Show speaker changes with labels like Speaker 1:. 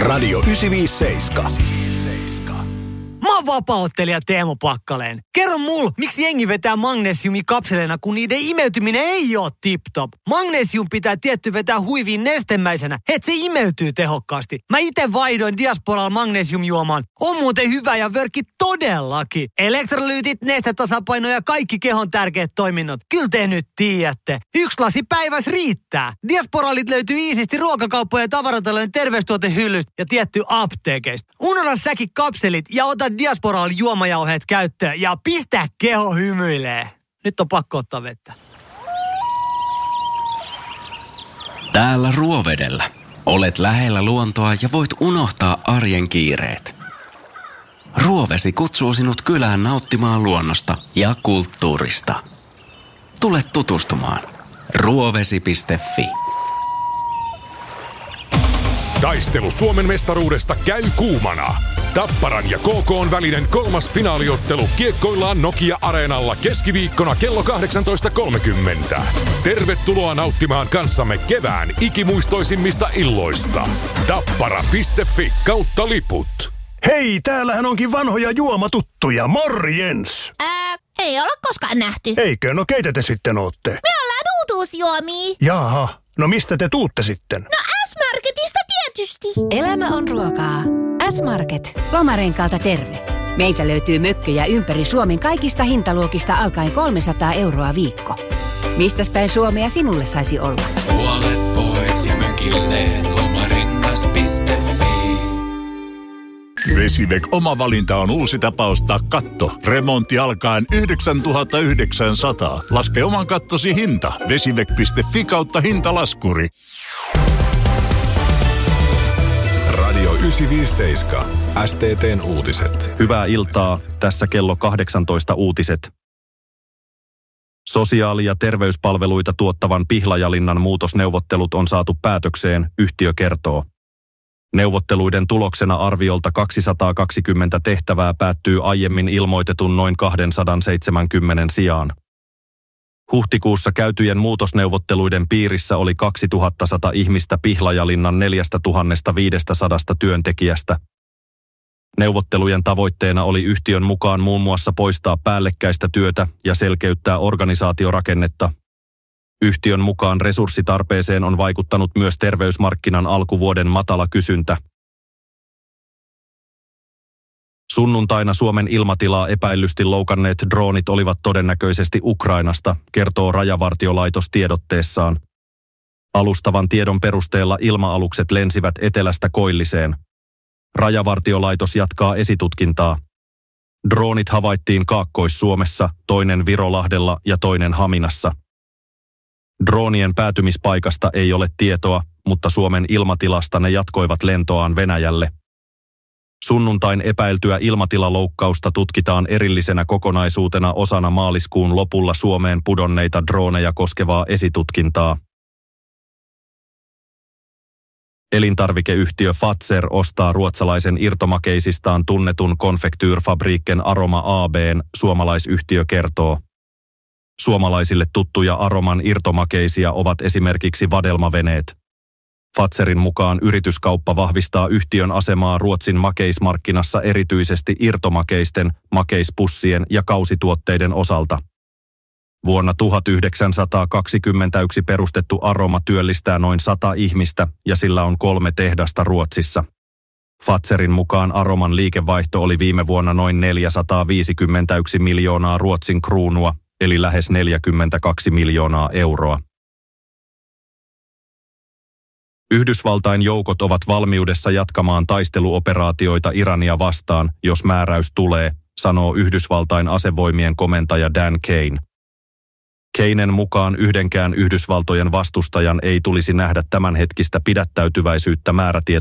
Speaker 1: Radio 957.
Speaker 2: Mä oon vapaa-ottelija Teemu Pakkaleen. Kerro mulle, miksi jengi vetää magnesiumikapseleina, kun niiden imeytyminen ei oo tip-top. Magnesium pitää tietty vetää huiviin nestemäisenä, et se imeytyy tehokkaasti. Mä ite vaihdoin Diasporalla magnesiumjuomaan. On muuten hyvä ja vörkki todellakin. Elektrolyytit, nestetasapaino ja kaikki kehon tärkeät toiminnot. Kyllä te nyt tiedätte. 1 lasi päiväs riittää. Diasporalit löytyy iisisti ruokakauppojen ja tavaratalojen terveystuotehyllystä ja tietty apteekeista. Unohda säkin kapselit ja ota Diasporal juomajauheet käyttöön ja pistä keho hymyilee. Nyt on pakko ottaa vettä.
Speaker 3: Täällä Ruovedellä. Olet lähellä luontoa ja voit unohtaa arjen kiireet. Ruovesi kutsuu sinut kylään nauttimaan luonnosta ja kulttuurista. Tule tutustumaan. Ruovesi.fi.
Speaker 4: Taistelu Suomen mestaruudesta käy kuumana. Tapparan ja KK:n välinen 3. finaaliottelu kiekkoillaan Nokia-areenalla keskiviikkona kello 18.30. Tervetuloa nauttimaan kanssamme kevään ikimuistoisimmista illoista. Tappara.fi/liput.
Speaker 1: Hei, täällähän onkin vanhoja juomatuttuja. Morjens!
Speaker 5: Ei ole koskaan nähty.
Speaker 1: Eikö? No keitä te sitten ootte?
Speaker 5: Me ollaan uutuusjuomia.
Speaker 1: Jaha, no mistä te tuutte sitten?
Speaker 5: No S-Marketista tietysti.
Speaker 6: Elämä on ruokaa. S-Market. Lomareenkaalta terve. Meiltä löytyy mökkejä ympäri Suomen kaikista hintaluokista alkaen 300 € viikko. Mistäs päin Suomea sinulle saisi olla?
Speaker 7: Puolet pois ja mökille lomarengas.fi.
Speaker 8: Vesivek oma valinta on uusi tapa ostaa katto. Remontti alkaen 9 900. Laske oman kattosi hinta. Vesivek.fi/hintalaskuri.
Speaker 4: Radio 957. STT:n uutiset.
Speaker 9: Hyvää iltaa. Tässä kello 18 uutiset. Sosiaali- ja terveyspalveluita tuottavan Pihlajalinnan muutosneuvottelut on saatu päätökseen, yhtiö kertoo. Neuvotteluiden tuloksena arviolta 220 tehtävää päättyy aiemmin ilmoitetun noin 270 sijaan. Huhtikuussa käytyjen muutosneuvotteluiden piirissä oli 2100 ihmistä Pihlajalinnan 4500 työntekijästä. Neuvottelujen tavoitteena oli yhtiön mukaan muun muassa poistaa päällekkäistä työtä ja selkeyttää organisaatiorakennetta. Yhtiön mukaan resurssitarpeeseen on vaikuttanut myös terveysmarkkinan alkuvuoden matala kysyntä. Sunnuntaina Suomen ilmatilaa epäillysti loukanneet droonit olivat todennäköisesti Ukrainasta, kertoo Rajavartiolaitos tiedotteessaan. Alustavan tiedon perusteella ilma-alukset lensivät etelästä koilliseen. Rajavartiolaitos jatkaa esitutkintaa. Droonit havaittiin Kaakkois-Suomessa, toinen Virolahdella ja toinen Haminassa. Droonien päätymispaikasta ei ole tietoa, mutta Suomen ilmatilasta ne jatkoivat lentoaan Venäjälle. Sunnuntain epäiltyä ilmatilaloukkausta tutkitaan erillisenä kokonaisuutena osana maaliskuun lopulla Suomeen pudonneita drooneja koskevaa esitutkintaa. Elintarvikeyhtiö Fazer ostaa ruotsalaisen irtomakeisistaan tunnetun konfektyrfabriikken Aroma AB:n, suomalaisyhtiö kertoo. Suomalaisille tuttuja Aroman irtomakeisia ovat esimerkiksi vadelmaveneet. Fazerin mukaan yrityskauppa vahvistaa yhtiön asemaa Ruotsin makeismarkkinassa erityisesti irtomakeisten, makeispussien ja kausituotteiden osalta. Vuonna 1921 perustettu Aroma työllistää noin 100 ihmistä ja sillä on 3 tehdasta Ruotsissa. Fazerin mukaan Aroman liikevaihto oli viime vuonna noin 451 miljoonaa Ruotsin kruunua, eli lähes 42 miljoonaa euroa. Yhdysvaltain joukot ovat valmiudessa jatkamaan taisteluoperaatioita Irania vastaan, jos määräys tulee, sanoo Yhdysvaltain asevoimien komentaja Dan Kane. Kanen mukaan yhdenkään Yhdysvaltojen vastustajan ei tulisi nähdä tämänhetkistä pidättäytyväisyyttä määrätietoisesti